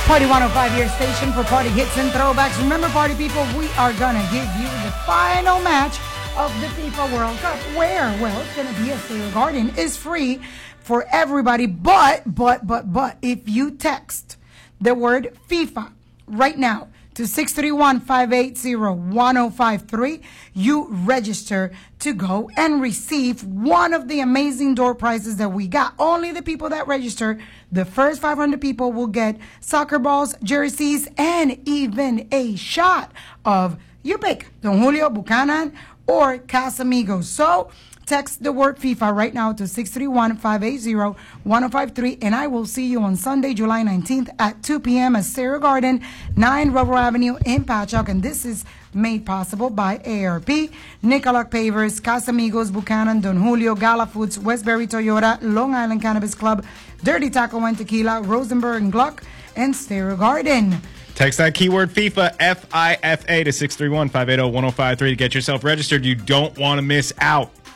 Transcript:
Party 105, your station for party hits and throwbacks. Remember, party people, we are going to give you the final match of the FIFA World Cup. Where? Well, it's going to be at Stadium Garden. It's free for everybody, but, if you text the word FIFA right now to 631-580-1053, you register to go and receive one of the amazing door prizes that we got. Only the people that register, the first 500 people, will get soccer balls, jerseys, and even a shot of, you pick, Don Julio, Buchanan, or Casamigos. So text the word FIFA right now to 631-580-1053, and I will see you on Sunday, July 19th at 2 p.m. at Sarah Garden, 9 Rover Avenue in Patchogue. And this is made possible by ARP, Nicolak Pavers, Casamigos, Buchanan, Don Julio, Gala Foods, Westbury Toyota, Long Island Cannabis Club, Dirty Taco and Tequila, Rosenberg and Gluck, and Sarah Garden. Text that keyword FIFA, FIFA, to 631-580-1053 to get yourself registered. You don't want to miss out.